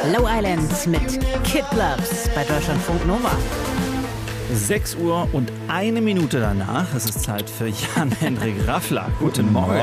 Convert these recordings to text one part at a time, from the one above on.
Low Island mit Kid Loves bei Deutschlandfunk Nova. 6 Uhr und 1 Minute danach. Es ist Zeit für Jan-Henrik Raffler. Guten Morgen.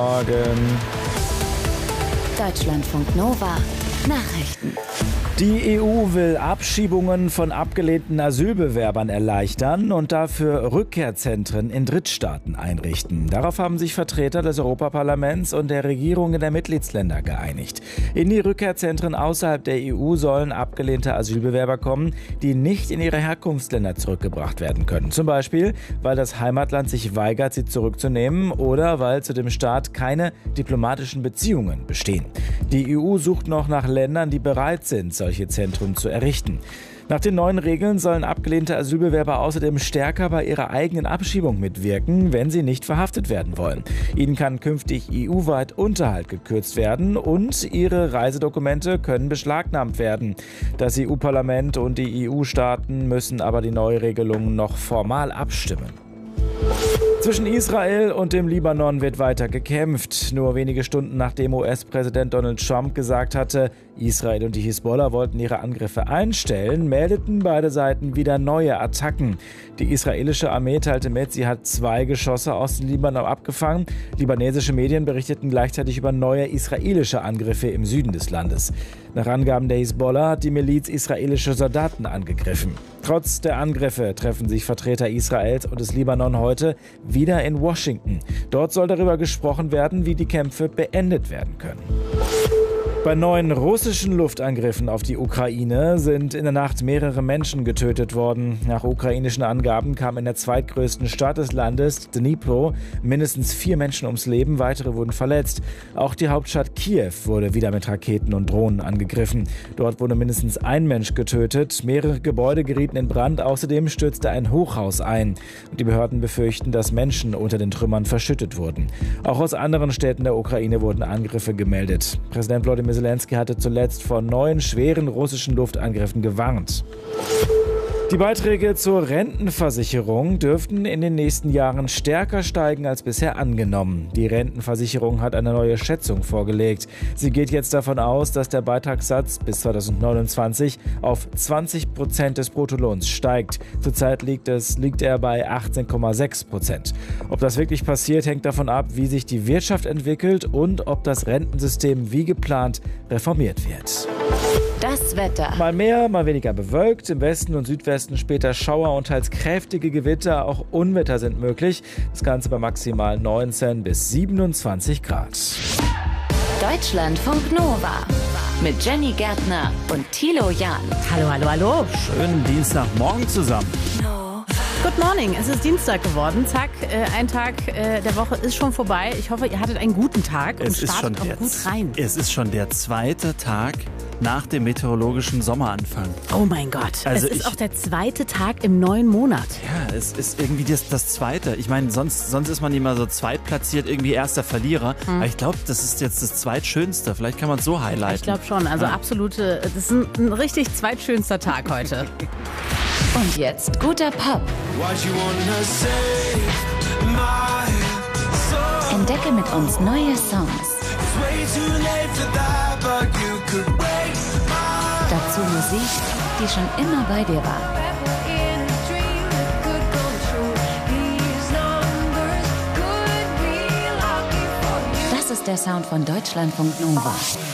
Deutschlandfunk Nova. Nachrichten. Die EU will Abschiebungen von abgelehnten Asylbewerbern erleichtern und dafür Rückkehrzentren in Drittstaaten einrichten. Darauf haben sich Vertreter des Europaparlaments und der Regierungen der Mitgliedsländer geeinigt. In die Rückkehrzentren außerhalb der EU sollen abgelehnte Asylbewerber kommen, die nicht in ihre Herkunftsländer zurückgebracht werden können. Zum Beispiel, weil das Heimatland sich weigert, sie zurückzunehmen oder weil zu dem Staat keine diplomatischen Beziehungen bestehen. Die EU sucht noch nach Ländern, die bereit sind, solche Zentren zu errichten. Nach den neuen Regeln sollen abgelehnte Asylbewerber außerdem stärker bei ihrer eigenen Abschiebung mitwirken, wenn sie nicht verhaftet werden wollen. Ihnen kann künftig EU-weit Unterhalt gekürzt werden und ihre Reisedokumente können beschlagnahmt werden. Das EU-Parlament und die EU-Staaten müssen aber die Neuregelungen noch formal abstimmen. Zwischen Israel und dem Libanon wird weiter gekämpft. Nur wenige Stunden nachdem US-Präsident Donald Trump gesagt hatte, Israel und die Hisbollah wollten ihre Angriffe einstellen, meldeten beide Seiten wieder neue Attacken. Die israelische Armee teilte mit, sie hat 2 Geschosse aus dem Libanon abgefangen. Libanesische Medien berichteten gleichzeitig über neue israelische Angriffe im Süden des Landes. Nach Angaben der Hisbollah hat die Miliz israelische Soldaten angegriffen. Trotz der Angriffe treffen sich Vertreter Israels und des Libanon heute wieder in Washington. Dort soll darüber gesprochen werden, wie die Kämpfe beendet werden können. Bei neuen russischen Luftangriffen auf die Ukraine sind in der Nacht mehrere Menschen getötet worden. Nach ukrainischen Angaben kamen in der zweitgrößten Stadt des Landes, Dnipro, mindestens 4 Menschen ums Leben, weitere wurden verletzt. Auch die Hauptstadt Kiew wurde wieder mit Raketen und Drohnen angegriffen. Dort wurde mindestens 1 Mensch getötet, mehrere Gebäude gerieten in Brand, außerdem stürzte ein Hochhaus ein. Und die Behörden befürchten, dass Menschen unter den Trümmern verschüttet wurden. Auch aus anderen Städten der Ukraine wurden Angriffe gemeldet. Präsident Volodymyr Zelensky hatte zuletzt vor neuen schweren russischen Luftangriffen gewarnt. Die Beiträge zur Rentenversicherung dürften in den nächsten Jahren stärker steigen als bisher angenommen. Die Rentenversicherung hat eine neue Schätzung vorgelegt. Sie geht jetzt davon aus, dass der Beitragssatz bis 2029 auf 20% des Bruttolohns steigt. Zurzeit liegt er bei 18,6%. Ob das wirklich passiert, hängt davon ab, wie sich die Wirtschaft entwickelt und ob das Rentensystem wie geplant reformiert wird. Das Wetter. Mal mehr, mal weniger bewölkt. Im Westen und Südwesten später Schauer und teils kräftige Gewitter. Auch Unwetter sind möglich. Das Ganze bei maximal 19 bis 27 Grad. Deutschlandfunk Nova. Mit Jenny Gärtner und Thilo Jahn. Hallo, hallo, hallo. Schönen Dienstagmorgen zusammen. Good morning. Es ist Dienstag geworden. Zack, ein Tag der Woche ist schon vorbei. Ich hoffe, ihr hattet einen guten Tag und startet auch gut rein. Es ist schon der 2. Tag nach dem meteorologischen Sommeranfang. Oh mein Gott. Also es ist auch der 2. Tag im neuen Monat. Ja, es ist irgendwie das 2. Ich meine, sonst ist man immer so zweitplatziert, irgendwie erster Verlierer. Aber ich glaube, das ist jetzt das zweitschönste. Vielleicht kann man es so highlighten. Ich glaube schon. Also absolute, das ist ein richtig zweitschönster Tag heute. Und jetzt guter Pop. Entdecke mit uns neue Songs. Dazu Musik, die schon immer bei dir war. Das ist der Sound von Deutschlandfunk Nova.